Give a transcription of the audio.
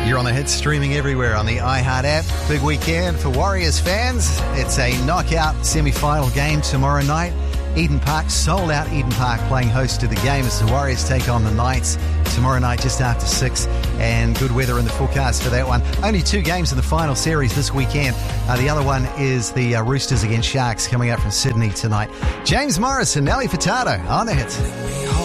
You're on the hit, streaming everywhere on the iHeart app. Big weekend for Warriors fans. It's a knockout semi-final game tomorrow night. Eden Park, sold out Eden Park, playing host to the game as the Warriors take on the Knights tomorrow night just after 6, and good weather in the forecast for that one. Only 2 games in the final series this weekend. The other one is the Roosters against Sharks coming out from Sydney tonight. James Morris and Nelly Furtado on the hit.